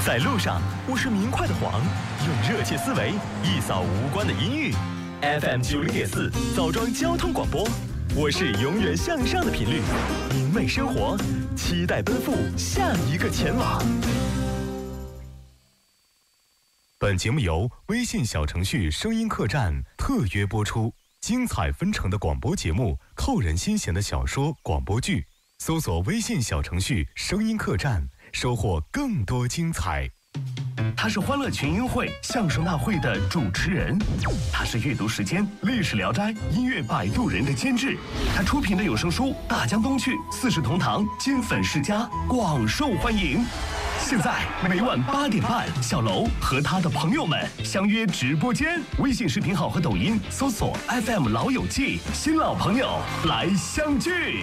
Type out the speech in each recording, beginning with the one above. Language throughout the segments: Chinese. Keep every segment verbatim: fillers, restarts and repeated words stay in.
在路上，我是明快的黄，用热切思维一扫无关的阴郁。F M 九零点四，枣庄交通广播，我是永远向上的频率，明媚生活，期待奔赴下一个前往。本节目由微信小程序声音客栈特约播出，精彩纷呈的广播节目，扣人心弦的小说、广播剧，搜索微信小程序声音客栈，收获更多精彩。 他是欢乐群英会相声大会的主持人，他是阅读时间历史聊斋音乐摆渡人的监制，他出品的有声书《大江东去》《四世同堂》金粉世家广受欢迎。现在每晚八点半，小楼和他的朋友们相约直播间，微信视频号和抖音搜索 F M 老友记，新老朋友来相聚。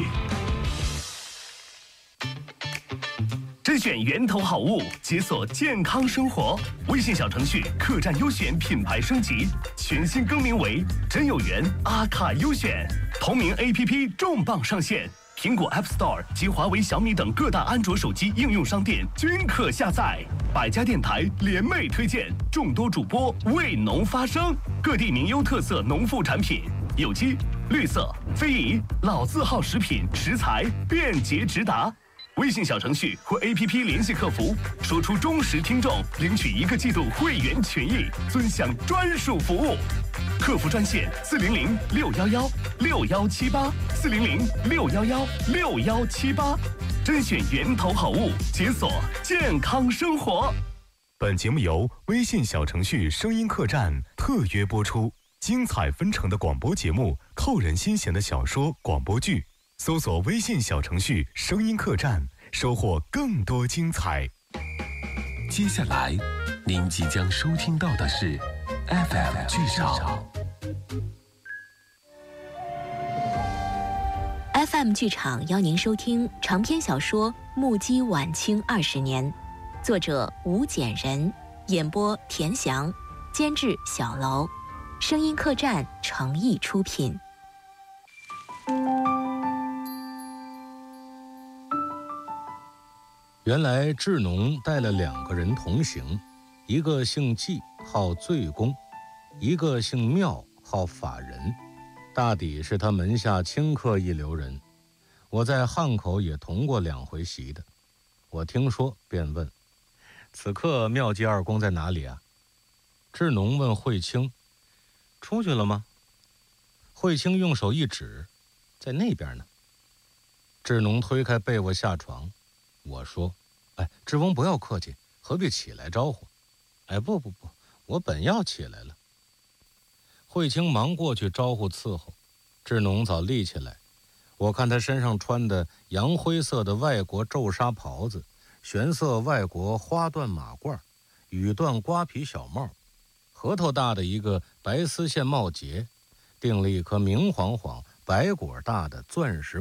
甄选源头好物，解锁健康生活。微信小程序客栈优选品牌升级，全新更名为真有缘阿卡优选。同名 A P P 重磅上线，苹果 App Store 及华为、小米等各大安卓手机应用商店均可下载。百家电台联袂推荐，众多主播为农发声，各地名优特色农副产品，有机、绿色、非遗、老字号食品食材便捷直达。微信小程序或 A P P 联系客服，说出忠实听众，领取一个季度会员权益，尊享专属服务。客服专线四零零六幺幺六幺七八四零零六幺幺六幺七八，甄选源头好物，解锁健康生活。 本节目由微信小程序声音客栈特约播出，精彩纷呈的广播节目，扣人心弦的小说、广播剧。搜索微信小程序声音客栈，收获更多精彩。 接下来您即将收听到的是 F M 剧场。 F M 剧场邀您收听长篇小说《目击晚清二十年》，作者吴简人，演播田翔，监制小楼，声音客栈诚意出品。 原来智农带了两个人同行，一个姓纪，号醉公；一个姓妙，号法人。大抵是他门下清客一流人。我在汉口也同过两回席的。我听说，便问：“此刻妙计二公在哪里啊？”智农问慧清：“出去了吗？”慧清用手一指：“在那边呢。”智农推开被窝下床。我说：“哎，智翁不要客气，何必起来招呼？”“哎，不不不，我本要起来了。”慧清忙过去招呼伺候。智农早立起来，我看他身上穿的洋灰色的外国皱纱袍子，玄色外国花缎马褂，羽缎瓜皮小帽，核桃大的一个白丝线帽结，钉了一颗明晃晃白果大的钻石